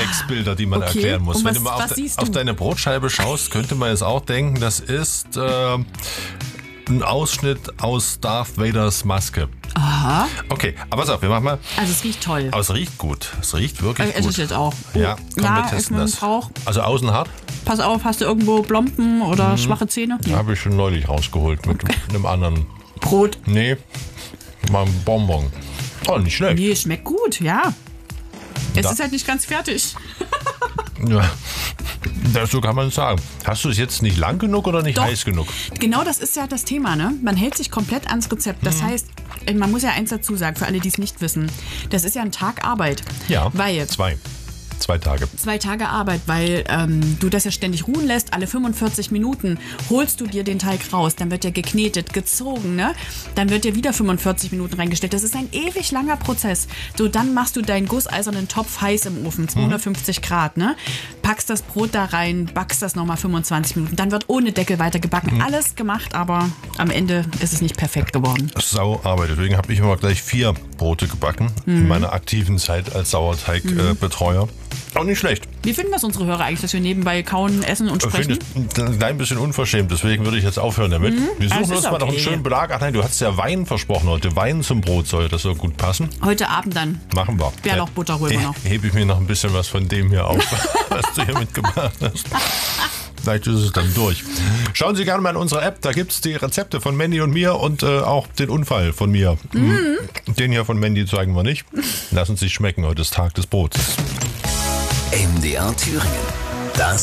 Reflexbilder, die man erklären muss. Und Wenn du mal auf deine Brotscheibe schaust, könnte man jetzt auch denken, das ist ein Ausschnitt aus Darth Vaders Maske. Aha. Okay, aber pass auf, wir machen mal. Also es riecht toll. Aber es riecht gut. Es riecht wirklich Ich esse gut. es jetzt auch. Ja, komm, wir testen ist mit dem das. Bauch. Also außen hart. Pass auf, hast du irgendwo Plomben oder schwache Zähne? Nee. Habe ich schon neulich rausgeholt mit einem anderen. Brot. Nee, mal ein Bonbon. Oh, nicht schlecht. Nee, schmeckt gut, ja. Es Da- ist halt nicht ganz fertig. Ja, so kann man es sagen. Hast du es jetzt nicht lang genug oder nicht Doch. heiß genug? Genau, das ist ja das Thema, ne? Man hält sich komplett ans Rezept. Das heißt, man muss ja eins dazu sagen, für alle, die es nicht wissen. Das ist ja ein Tag Arbeit. Ja, Weil 2 Tage. 2 Tage Arbeit, weil du das ja ständig ruhen lässt. Alle 45 Minuten holst du dir den Teig raus. Dann wird der geknetet, gezogen, ne? Dann wird der wieder 45 Minuten reingestellt. Das ist ein ewig langer Prozess. So, dann machst du deinen gusseisernen Topf heiß im Ofen, 250 Grad, ne? Packst das Brot da rein, backst das nochmal 25 Minuten. Dann wird ohne Deckel weiter gebacken. Alles gemacht, aber am Ende ist es nicht perfekt geworden. Sauarbeit. Deswegen habe ich immer gleich 4 Brote gebacken in meiner aktiven Zeit als Sauerteigbetreuer. Auch nicht schlecht. Wie finden das unsere Hörer eigentlich, dass wir nebenbei kauen, essen und Ich sprechen? finde es ein klein bisschen unverschämt, deswegen würde ich jetzt aufhören damit. Wir das suchen ist uns mal noch einen okay. schönen Belag. Ach nein, du hast ja Wein versprochen heute. Wein zum Brot soll das so gut passen. Heute Abend dann. Machen wir. Bärlauchbutter holen wir noch. Hebe ich mir noch ein bisschen was von dem hier auf, was du hier mitgebracht hast. Vielleicht ist es dann durch. Schauen Sie gerne mal in unsere App, da gibt es die Rezepte von Mandy und mir und auch den Unfall von mir. Den hier von Mandy zeigen wir nicht. Lassen Sie sich schmecken, heute ist Tag des Brotes. MDR Thüringen. Das